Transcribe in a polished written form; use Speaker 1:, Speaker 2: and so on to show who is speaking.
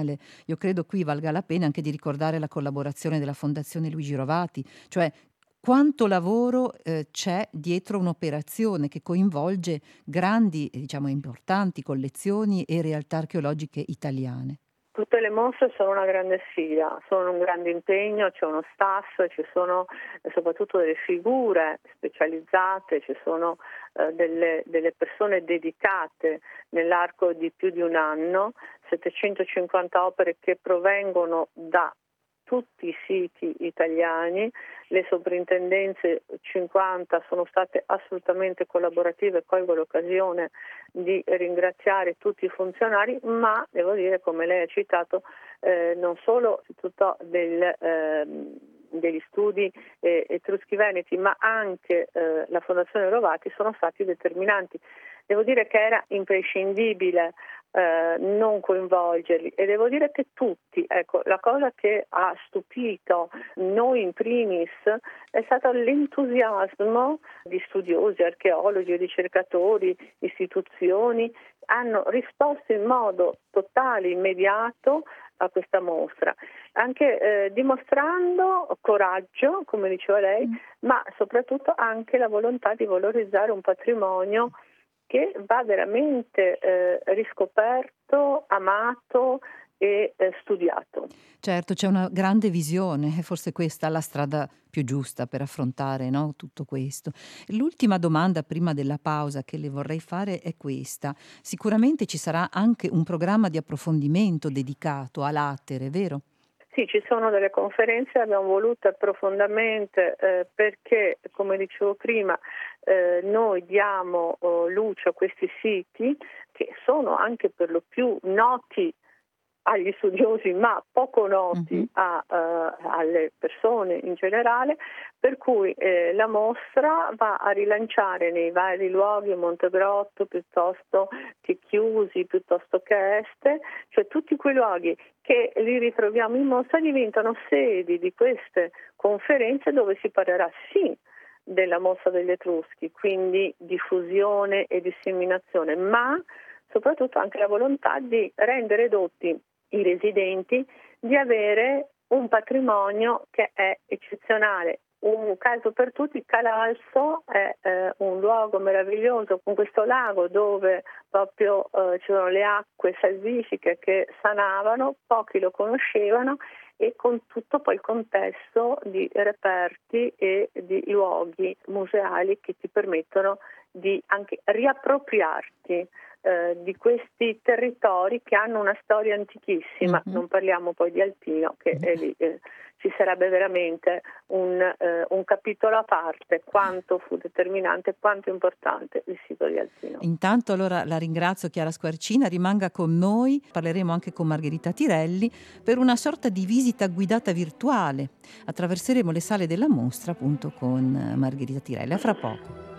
Speaker 1: nazionale. Io credo qui valga la pena anche di ricordare la collaborazione della Fondazione Luigi Rovati, cioè quanto lavoro c'è dietro un'operazione che coinvolge grandi, diciamo importanti collezioni e realtà archeologiche italiane.
Speaker 2: Tutte le mostre sono una grande sfida, sono un grande impegno, c'è uno staff, ci sono soprattutto delle figure specializzate, ci sono delle persone dedicate nell'arco di più di un anno, 750 opere che provengono da tutti i siti italiani, le soprintendenze 50 sono state assolutamente collaborative, colgo l'occasione di ringraziare tutti i funzionari, ma devo dire, come lei ha citato, non solo l'istituto degli studi Etruschi-Veneti, ma anche la Fondazione Rovati sono stati determinanti. Devo dire che era imprescindibile non coinvolgerli, e devo dire che tutti, ecco, la cosa che ha stupito noi in primis è stato l'entusiasmo di studiosi, archeologi, ricercatori, istituzioni, hanno risposto in modo totale, immediato a questa mostra, anche dimostrando coraggio, come diceva lei, ma soprattutto anche la volontà di valorizzare un patrimonio che va veramente riscoperto, amato e studiato.
Speaker 1: Certo, c'è una grande visione e forse questa è la strada più giusta per affrontare, no, tutto questo. L'ultima domanda prima della pausa che le vorrei fare è questa. Sicuramente ci sarà anche un programma di approfondimento dedicato a Latere, vero?
Speaker 2: Sì, ci sono delle conferenze, abbiamo voluto profondamente perché, come dicevo prima, noi diamo luce a questi siti che sono anche per lo più noti agli studiosi ma poco noti alle persone in generale, per cui la mostra va a rilanciare nei vari luoghi, Montegrotto piuttosto che Chiusi, piuttosto che Este, cioè tutti quei luoghi che li ritroviamo in mostra diventano sedi di queste conferenze dove si parlerà sì della mostra degli Etruschi, quindi diffusione e disseminazione, ma soprattutto anche la volontà di rendere edotti i residenti di avere un patrimonio che è eccezionale. Un caso per tutti, Calalzo è un luogo meraviglioso con questo lago dove proprio ci sono le acque salvifiche che sanavano, pochi lo conoscevano, e con tutto poi il contesto di reperti e di luoghi museali che ti permettono di anche riappropriarti di questi territori che hanno una storia antichissima. Non parliamo poi di Alpino, che lì ci sarebbe veramente un capitolo a parte, quanto fu determinante, quanto importante il sito di Alpino.
Speaker 1: Intanto allora la ringrazio, Chiara Squarcina, rimanga con noi, parleremo anche con Margherita Tirelli per una sorta di visita guidata virtuale. Attraverseremo le sale della mostra appunto con Margherita Tirelli. A fra poco.